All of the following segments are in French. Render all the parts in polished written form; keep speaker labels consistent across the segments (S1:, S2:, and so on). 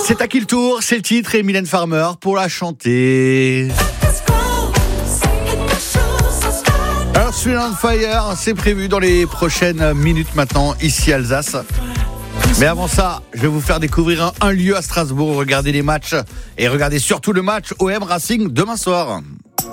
S1: C'est à qui le tour, c'est le titre et Mylène Farmer pour la chanter. Earth, Wind & Fire, c'est prévu dans les prochaines minutes maintenant, ici à Alsace. Mais avant ça, je vais vous faire découvrir un lieu à Strasbourg. Regardez les matchs et regardez surtout le match OM Racing demain soir.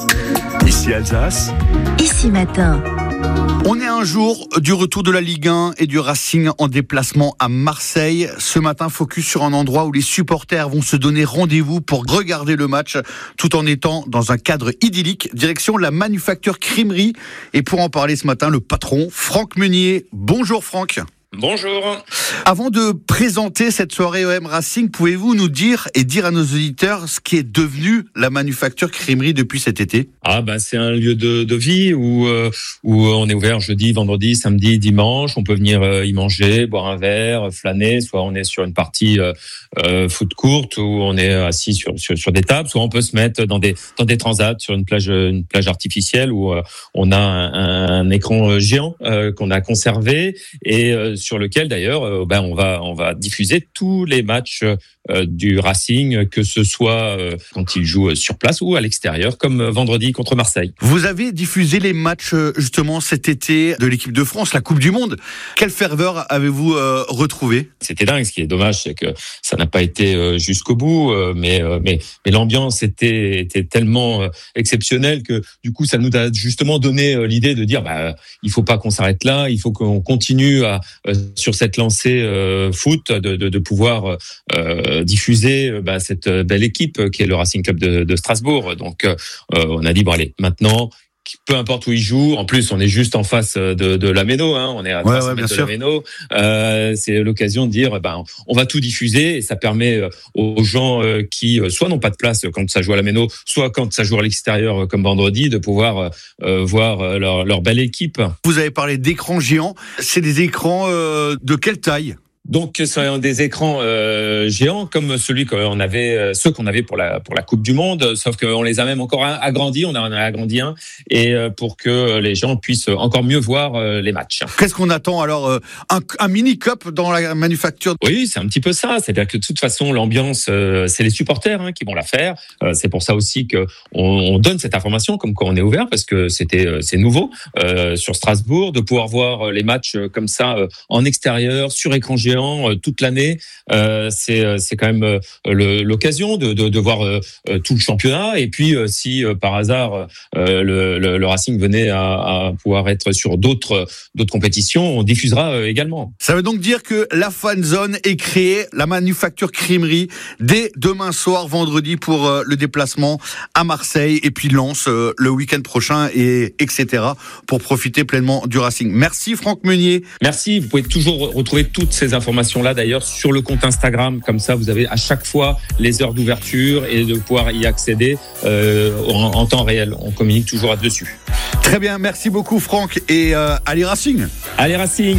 S2: Ici Alsace.
S3: Ici matin.
S1: On est un jour du retour de la Ligue 1 et du Racing en déplacement à Marseille. Ce matin, focus sur un endroit où les supporters vont se donner rendez-vous pour regarder le match tout en étant dans un cadre idyllique. Direction la Manufacture Crèmerie. Et pour en parler ce matin, le patron, Franck Meunier. Bonjour Franck.
S4: Bonjour.
S1: Avant de présenter cette soirée OM Racing, pouvez-vous nous dire et dire à nos auditeurs ce qui est devenu la Manufacture Crèmerie depuis cet été ?
S4: C'est un lieu de vie où on est ouvert jeudi, vendredi, samedi, dimanche. On peut venir y manger, boire un verre, flâner. Soit on est sur une partie foot courte où on est assis sur des tables. Soit on peut se mettre dans des transats sur une plage artificielle où on a un écran géant qu'on a conservé et sur lequel d'ailleurs on va diffuser tous les matchs du Racing, que ce soit quand il joue sur place ou à l'extérieur, comme vendredi contre Marseille.
S1: Vous avez diffusé les matchs justement cet été de l'équipe de France, la Coupe du Monde. Quelle ferveur avez-vous retrouvé ?
S4: C'était dingue. Ce qui est dommage, c'est que ça n'a pas été jusqu'au bout, mais l'ambiance était tellement exceptionnelle que du coup ça nous a justement donné l'idée de dire il faut pas qu'on s'arrête là, il faut qu'on continue sur cette lancée foot de pouvoir diffuser cette belle équipe qui est le Racing Club de Strasbourg. Donc on a dit allez, maintenant, peu importe où il joue, en plus on est juste en face de la Méno, on est à 300 mètres de la Méno, c'est l'occasion de dire on va tout diffuser et ça permet aux gens qui soit n'ont pas de place quand ça joue à la Méno, soit quand ça joue à l'extérieur comme vendredi, de pouvoir voir leur belle équipe.
S1: Vous avez parlé d'écrans géants, c'est des écrans de quelle taille ?
S4: Donc, ce sont des écrans géants comme ceux qu'on avait pour la Coupe du Monde, sauf qu'on les a même encore agrandis. On en a agrandi un, et pour que les gens puissent encore mieux voir les matchs.
S1: Qu'est-ce qu'on attend alors ? Un mini-cup dans la Manufacture ?
S4: Oui, c'est un petit peu ça. C'est-à-dire que de toute façon, l'ambiance, c'est les supporters qui vont la faire. C'est pour ça aussi que on donne cette information comme quoi on est ouvert, parce que c'est nouveau sur Strasbourg de pouvoir voir les matchs comme ça en extérieur sur écran géant toute l'année. C'est quand même l'occasion de voir tout le championnat, et puis si par hasard le Racing venait à pouvoir être sur d'autres compétitions, on diffusera également.
S1: Ça veut donc dire que la fan zone est créée, la Manufacture Crèmerie, dès demain soir, vendredi, pour le déplacement à Marseille, et puis Lens le week-end prochain, et etc. pour profiter pleinement du Racing. Merci Franck Meunier.
S4: Merci. Vous pouvez toujours retrouver toutes ces informations-là d'ailleurs sur le compte Instagram, comme ça vous avez à chaque fois les heures d'ouverture et de pouvoir y accéder en temps réel. On communique toujours là-dessus.
S1: Très bien, merci beaucoup Franck, et allez Racing.
S4: Allez Racing.